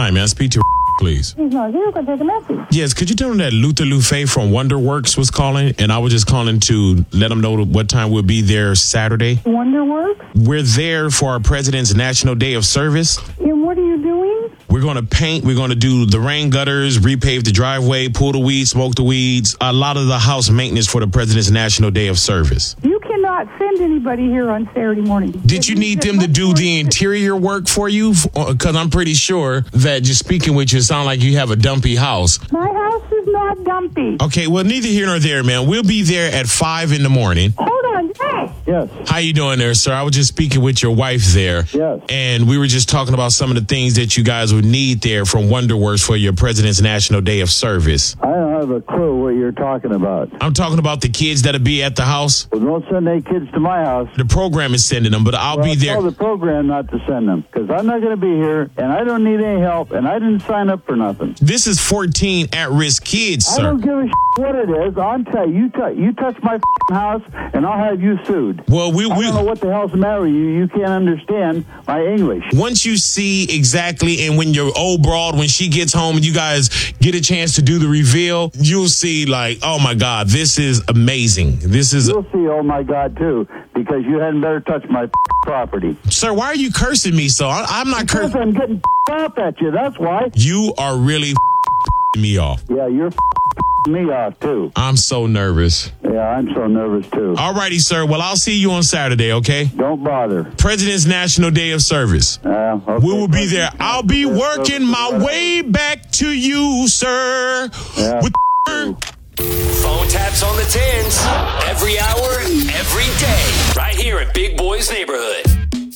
line, man. Speak to please. He's not here. Can take a message. Yes, could you tell him that Luther Lufe from WonderWorks was calling, and I was just calling to let him know what time we'll be there Saturday. WonderWorks? We're there for our President's National Day of Service. And what are you doing? We're going to paint. We're going to do the rain gutters, repave the driveway, pull the weeds, smoke the weeds, a lot of the house maintenance for the President's National Day of Service. You cannot send anybody here on Saturday morning. Did you need them to do the interior work for you? Because I'm pretty sure that just speaking with you, it sounds like you have a dumpy house. My house is not dumpy. Okay, well, neither here nor there, man. We'll be there at 5 in the morning. Hold on. Hey. Yes. How you doing there, sir? I was just speaking with your wife there. Yes. And we were just talking about some of the things that you guys would need there from WonderWorks for your President's National Day of Service. I don't have a clue what you're talking about. I'm talking about the kids that'll be at the house. Well, don't send any kids to my house. The program is sending them, but I'll be there. Tell the program not to send them, because I'm not going to be here, and I don't need any help, and I didn't sign up for nothing. This is 14 at-risk kids, sir. I don't give a what it is. I'll tell you, you touch my house, and I'll have you sued. Well, I don't know what the hell's the matter with you. You can't understand my English. Once you see exactly, and when your old broad, when she gets home and you guys get a chance to do the reveal, you'll see like, oh my God, this is amazing. You'll see, oh my God, too, because you hadn't better touch my property. Sir, why are you cursing me so? I'm not cursing. Because I'm getting off at you, that's why. You are really me off. Yeah, you're me off, too. I'm so nervous. Yeah, I'm so nervous, too. All righty, sir. Well, I'll see you on Saturday, okay? Don't bother. President's National Day of Service. Okay. We will be there. I'll be working my way back to you, sir. Yeah. With Phone taps on the tins. Every hour, every day. Right here at Big Boy's Neighborhood.